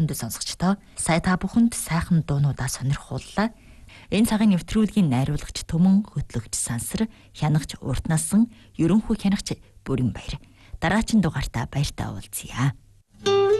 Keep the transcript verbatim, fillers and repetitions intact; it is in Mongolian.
хүндэт сонсогчдоо сая та бүхэнд сайхан дуунуудаа сонирхууллаа. Энэ цагийн нэвтрүүлгийн найруулагч Төмөн, хөтлөгч Сансар, хянагч Урт Насан, ерөнхий хянагч Бүрэн Баяр. Дараачин дугаартаа баяртай уулзъя.